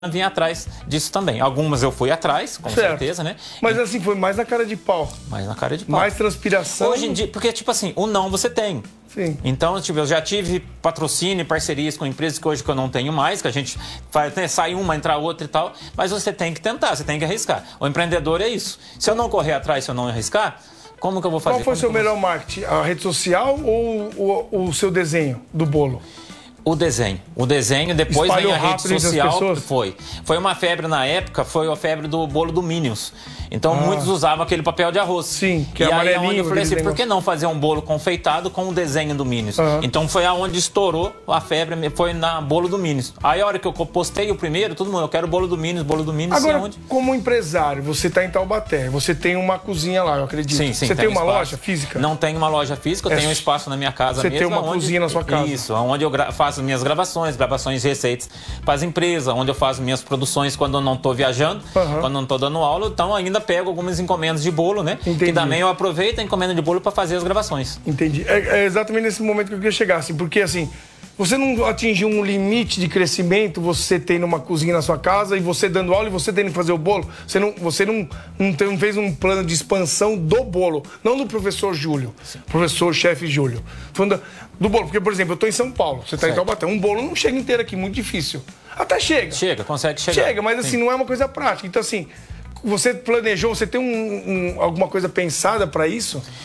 vim atrás disso também. Algumas eu fui atrás, com certeza, né? Mas assim, foi mais na cara de pau. Mais na cara de pau. Mais transpiração. Hoje em dia, porque tipo assim, o não você tem. Sim. Então, tipo, eu já tive patrocínio e parcerias com empresas que hoje eu não tenho mais, que a gente faz, né, sai uma, entra outra e tal, mas você tem que tentar, você tem que arriscar. O empreendedor é isso. Se eu não correr atrás, se eu não arriscar, como que eu vou fazer? Qual foi o seu melhor marketing? A rede social ou o seu desenho do bolo? O desenho, depois Espalhou vem a rede social, foi uma febre na época, foi a febre do bolo do Minions. Então muitos usavam aquele papel de arroz. Sim, que e é aí amarelinho. Eu falei assim, por que não fazer um bolo confeitado com o desenho do Minions? Então foi aonde estourou a febre, foi na bolo do Minions. Aí a hora que eu postei o primeiro, todo mundo, eu quero bolo do Minions. Agora, onde? como empresário, você está em Taubaté, você tem uma cozinha lá, eu acredito. Sim, você tem uma loja física? Não tenho uma loja física, eu tenho um espaço na minha casa mesmo. Você tem uma cozinha na sua casa? Isso, onde eu faço minhas gravações de receitas para as empresas, onde eu faço minhas produções quando eu não estou viajando, quando não estou dando aula, então ainda pego algumas encomendas de bolo, né? Entendi. Que também eu aproveito a encomenda de bolo para fazer as gravações. Entendi. É exatamente nesse momento que eu queria chegar, assim, porque assim, você não atingiu um limite de crescimento, você tem uma cozinha na sua casa e você dando aula e você tendo que fazer o bolo, você não fez um plano de expansão do bolo, não do professor Júlio, professor chefe Júlio. Do bolo, porque, por exemplo, eu estou em São Paulo, você está em Taubaté, um bolo não chega inteiro aqui, muito difícil. Até chega. Chega, consegue chegar. Chega, mas assim, não é uma coisa prática. Então, assim, você planejou, você tem alguma coisa pensada para isso?